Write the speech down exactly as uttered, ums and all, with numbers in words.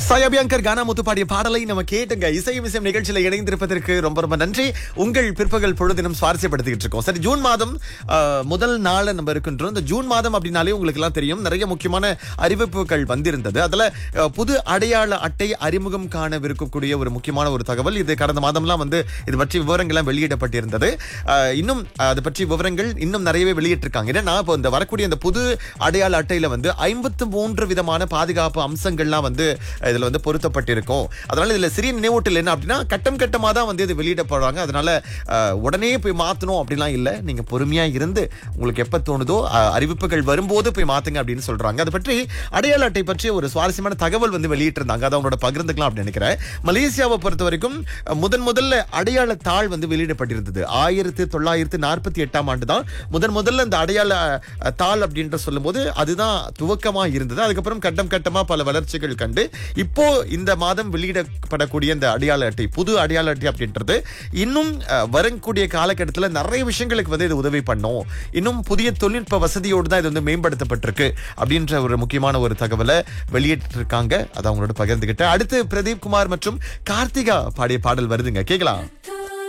சாயபியங்கர் கானா முத்து பாடிய பாடலை நம்ம கேட்டுங்க. இசையும் இசையும் நிகழ்ச்சியில இணைந்திருப்பதற்கு ரொம்ப ரொம்ப நன்றி. உங்கள் பிற்பகல் பொழுதினம் சுவாரஸ்யப்படுத்திக்கிட்டு இருக்கோம். சரி, ஜூன் மாதம் அஹ், முதல் நாள் நம்ம இருக்கின்றோம். இந்த ஜூன் மாதம் அப்படின்னாலே உங்களுக்கு எல்லாம் தெரியும், நிறைய முக்கியமான அறிவிப்புகள் வந்திருந்தது. அதுல அஹ், புது அடையாள அட்டை அறிமுகம் காணவிருக்கக்கூடிய ஒரு முக்கியமான ஒரு தகவல் இது. கடந்த மாதம்லாம் வந்து இது பற்றி விவரங்கள்லாம் வெளியிடப்பட்டிருந்தது. அஹ், இன்னும் அது பற்றி விவரங்கள் இன்னும் நிறையவே வெளியிட்டிருக்காங்க. ஏன்னா இப்போ இந்த வரக்கூடிய இந்த புது அடையாள அட்டையில வந்து ஐம்பத்து மூன்று விதமான பாதுகாப்பு அம்சங்கள்லாம் வந்து இதுல வந்து பொருத்தப்பட்டிருக்கும். அதனால இதுல சிறிய நினைவூட்டல் என்ன அப்படின்னா, கட்டம் கட்டமா தான் வந்து இது வெளியிடப்படுறாங்க. அதனால அஹ், உடனே போய் மாத்தணும் அப்படிலாம் இல்ல. நீங்க பொறுமையா இருந்து உங்களுக்கு எப்ப தோணுதோ அஹ், அறிவிப்புகள் வரும்போது போய் மாத்துங்க அப்படின்னு சொல்றாங்க. அது பற்றி அடையாள அட்டை பற்றி ஒரு சுவாரஸ்யமான தகவல் வந்து வெளியிட்டிருந்தாங்க. அதை அவங்களோட பகிர்ந்துக்கலாம் அப்படின்னு நினைக்கிறேன். மலேசியாவை பொறுத்த வரைக்கும் அஹ், முதன் முதல்ல அடையாள தாள் வந்து வெளியிடப்பட்டிருந்தது. ஆயிரத்தி தொள்ளாயிரத்தி நாற்பத்தி எட்டாம் ஆண்டு தான் முதன் முதல்ல இந்த அடையாள அஹ், தாள் அப்படின்ற சொல்லும் போது அதுதான் துவக்கமா இருந்தது. அதுக்கப்புறம் கட்டம் கட்டமா பல வளர்ச்சிகள் கண்டு இப்போ இந்த மாதம் வெளியிடப்படக்கூடிய இந்த அடையாள அட்டை, புது அடையாள அட்டை அப்படின்றது இன்னும் அஹ், வரக்கூடிய காலகட்டத்தில் நிறைய விஷயங்களுக்கு வந்து இது உதவி பண்ணும். இன்னும் புதிய தொழில்நுட்ப வசதியோடு தான் இது வந்து மேம்படுத்தப்பட்டிருக்கு அப்படின்ற ஒரு முக்கியமான ஒரு தகவலை வெளியிட்டிருக்காங்க. அதை அவங்களோட பகிர்ந்துகிட்டேன். அடுத்து பிரதீப் குமார் மற்றும் கார்த்திகா பாடிய பாடல் வருதுங்க, கேட்கலாம்.